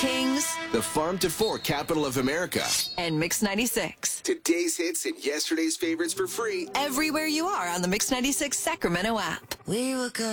Kings, The farm to fork capital of America. and Mix 96. Today's hits and yesterday's favorites for free. Everywhere you are on the Mix 96 Sacramento app. We were good.